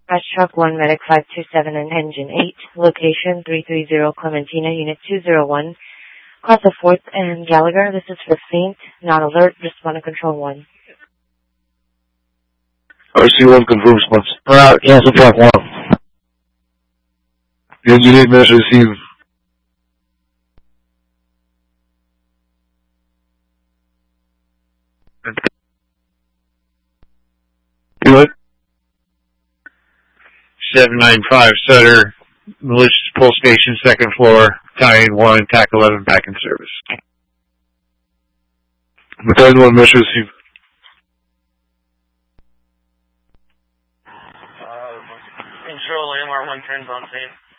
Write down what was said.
Dispatch Truck 1, Medic 527 and Engine 8. Location 330 Clementina, Unit 201. Class of 4th and Gallagher. This is for faint, not alert. Respond to Control 1. RC1 confirm response. Cancel Truck 1. Engine 8 measure receive. What? 795 Sutter, Malicious Pull Station, 2nd floor, Battalion 1, TAC 11, back in service. Battalion 1 measure receive. Control MR 110's on scene.